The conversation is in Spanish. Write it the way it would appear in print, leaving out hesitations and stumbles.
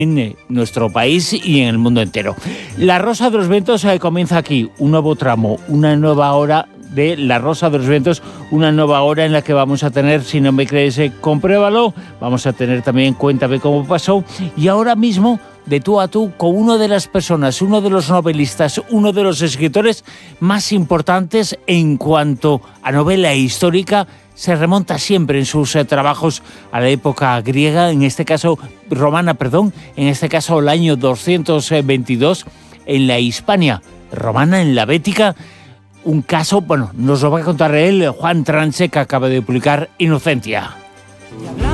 en nuestro país y en el mundo entero. La Rosa de los Vientos comienza aquí, un nuevo tramo, una nueva hora de La Rosa de los Vientos, una nueva hora en la que vamos a tener, si no me crees, compruébalo, vamos a tener también Cuéntame cómo pasó, y ahora mismo de tú a tú con una de las personas, uno de los novelistas, uno de los escritores más importantes en cuanto a novela histórica. Se remonta siempre en sus trabajos a la época griega, en este caso romana, en este caso el año 222 en la Hispania romana, en la Bética. Un caso, bueno, nos lo va a contar él, Juan Tranche, que acaba de publicar Inocentia.